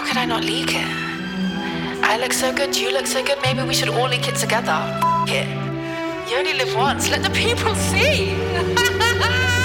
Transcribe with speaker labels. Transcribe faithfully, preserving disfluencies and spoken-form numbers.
Speaker 1: how could I not leak it? I look so good, you look so good, maybe we should all leak it together. F- it. You only live once, let the people see.